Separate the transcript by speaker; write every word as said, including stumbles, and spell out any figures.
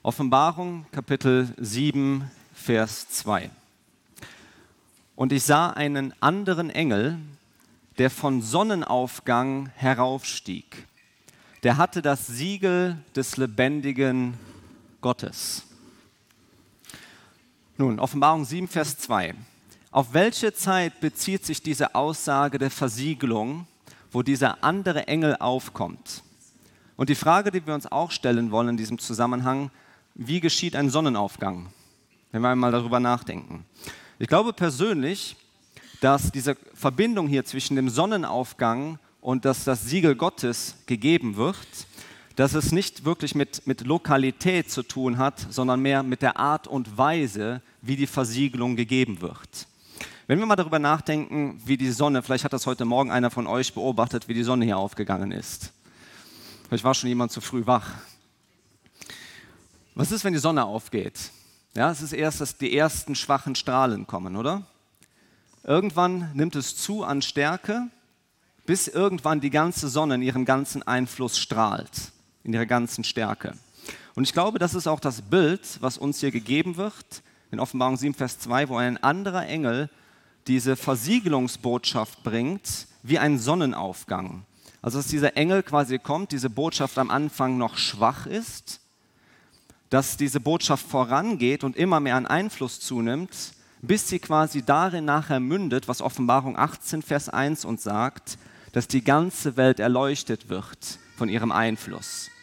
Speaker 1: Offenbarung, Kapitel sieben, Vers zwei. Und ich sah einen anderen Engel, der von Sonnenaufgang heraufstieg. Der hatte das Siegel des lebendigen Gottes. Nun, Offenbarung sieben, Vers zwei. Auf welche Zeit bezieht sich diese Aussage der Versiegelung, wo dieser andere Engel aufkommt? Und die Frage, die wir uns auch stellen wollen in diesem Zusammenhang: Wie geschieht ein Sonnenaufgang? Wenn wir einmal darüber nachdenken. Ich glaube persönlich, dass diese Verbindung hier zwischen dem Sonnenaufgang und dass das Siegel Gottes gegeben wird, dass es nicht wirklich mit, mit Lokalität zu tun hat, sondern mehr mit der Art und Weise, wie die Versiegelung gegeben wird. Wenn wir mal darüber nachdenken, wie die Sonne, vielleicht hat das heute Morgen einer von euch beobachtet, wie die Sonne hier aufgegangen ist. Vielleicht war schon jemand zu früh wach. Was ist, wenn die Sonne aufgeht? Ja, es ist erst, dass die ersten schwachen Strahlen kommen, oder? Irgendwann nimmt es zu an Stärke, bis irgendwann die ganze Sonne in ihrem ganzen Einfluss strahlt, in ihrer ganzen Stärke. Und ich glaube, das ist auch das Bild, was uns hier gegeben wird, in Offenbarung sieben, Vers zwei, wo ein anderer Engel diese Versiegelungsbotschaft bringt, wie ein Sonnenaufgang. Also dass dieser Engel quasi kommt, diese Botschaft am Anfang noch schwach ist, dass diese Botschaft vorangeht und immer mehr an Einfluss zunimmt, bis sie quasi darin nachher mündet, was Offenbarung achtzehn, Vers eins uns sagt, dass die ganze Welt erleuchtet wird von ihrem Einfluss.